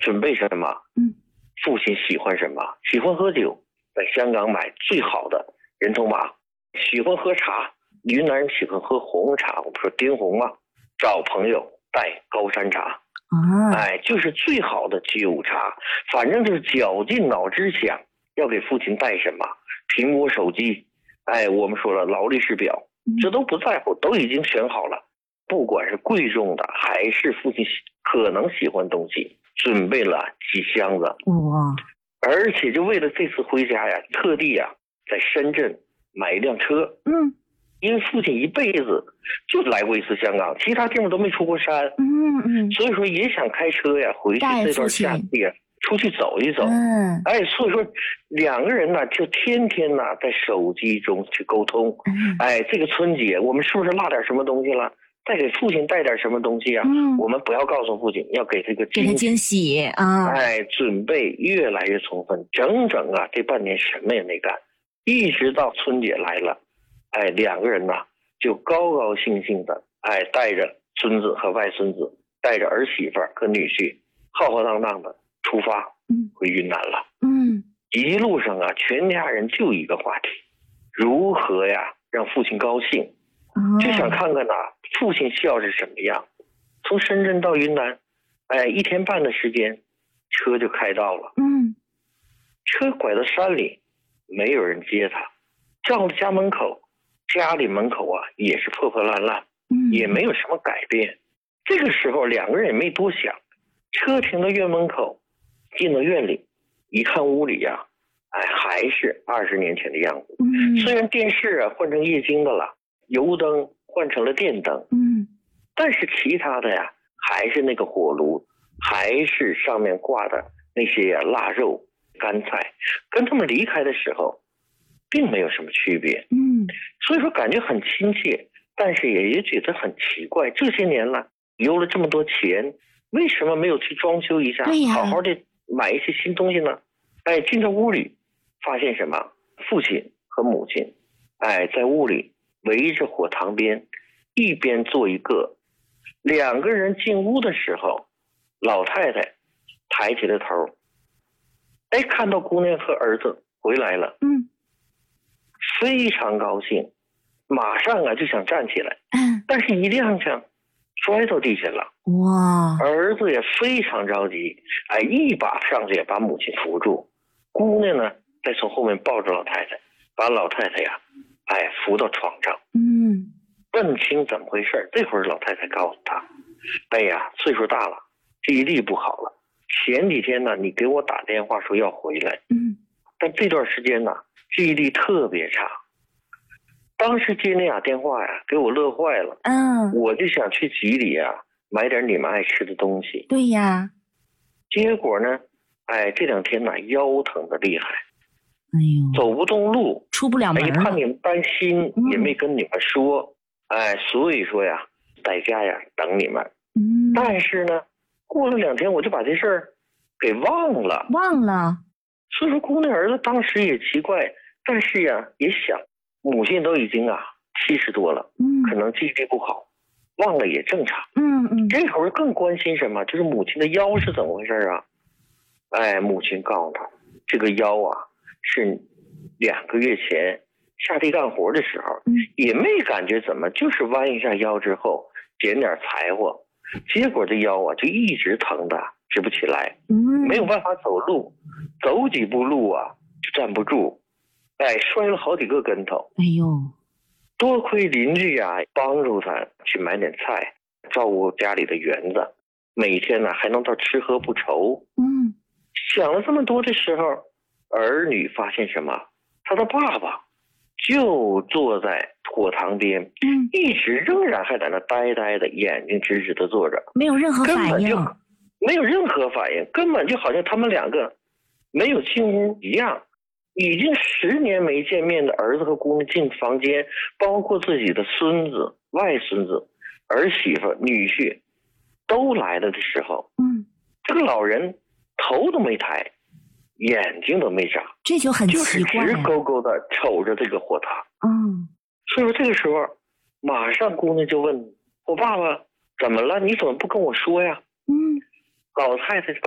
准备什么？父亲喜欢什么？喜欢喝酒，在香港买最好的人头马；喜欢喝茶，云南人喜欢喝红茶，我们说滇红嘛。找朋友带高山茶，就是最好的酒茶。反正就是绞尽脑汁想要给父亲带什么，苹果手机，我们说了劳力士表，这都不在乎，都已经选好了。不管是贵重的还是父亲可能喜欢东西，准备了几箱子。 哇！ 而且就为了这次回家呀，特地在深圳买一辆车。因为父亲一辈子就来过一次香港，其他地方都没出过山。所以说也想开车呀，回去这段夏季出去走一走。所以说两个人呢就天天在手机中去沟通。这个春节我们是不是落点什么东西了？再给父亲带点什么东西啊？我们不要告诉父亲，要给这个惊喜啊！ 准备越来越充分，整这半年什么也没干，一直到春节来了，两个人就高高兴兴的带着孙子和外孙子，带着儿媳妇和女婿，浩浩荡荡的出发回云南了。一路上全家人就一个话题，如何让父亲高兴，就想看看父亲笑是什么样。从深圳到云南1天半的时间，车就开到了。车拐到山里，没有人接他，到了家门口，家里门口也是破破烂烂，也没有什么改变。这个时候两个人也没多想，车停到院门口，进到院里一看，屋里还是20年前的样子。虽然电视换成液晶的了，油灯换成了电灯，但是其他的还是那个火炉，还是上面挂的那些腊肉干菜，跟他们离开的时候并没有什么区别。所以说感觉很亲切，但是也觉得很奇怪，这些年了有了这么多钱，为什么没有去装修一下，好好的买一些新东西呢？进到屋里发现什么？父亲和母亲在屋里围着火塘边，一边做一个。两个人进屋的时候，老太太抬起了头，看到姑娘和儿子回来了，非常高兴，马上就想站起来，但是一踉跄摔到地下了。哇！儿子也非常着急，一把上去把母亲扶住，姑娘呢再从后面抱着老太太，把老太太扶到床上。问清怎么回事，这会儿老太太告诉他，岁数大了，记忆力不好了，前几天你给我打电话说要回来，但这段时间记忆力特别差。当时接那俩电话给我乐坏了。我就想去集里买点你们爱吃的东西。 对呀。 结果呢这2天腰疼的厉害，走不动路， 出不了门了。 怕你们担心，也没跟你们说。所以说在家等你们。但是呢过了2天我就把这事儿给忘了。所以说姑娘儿子当时也奇怪，但是也想母亲都已经70多了，可能记忆力不好，忘了也正常。这会儿更关心什么，就是母亲的腰是怎么回事母亲告诉他，这个腰是2个月前下地干活的时候，也没感觉怎么，就是弯一下腰之后捡点柴火，结果这腰就一直疼的直不起来，没有办法走路，走几步路就站不住，摔了好几个跟头。多亏邻居帮助他去买点菜，照顾家里的园子，每天还能到吃喝不愁。想了这么多的时候，儿女发现什么？他的爸爸就坐在火塘边，一直仍然还在那呆呆的，眼睛直直的坐着， 没有任何反应， 没有任何反应，根本就好像他们2个没有进屋一样。已经10年没见面的儿子和姑娘进房间，包括自己的孙子、外孙子、儿媳妇、女婿都来了的时候，这个老人头都没抬，眼睛都没眨， 这就很奇怪， 就是直勾勾的瞅着这个火塘。所以说这个时候马上姑娘就问我爸爸怎么了，你怎么不跟我说呀？老太太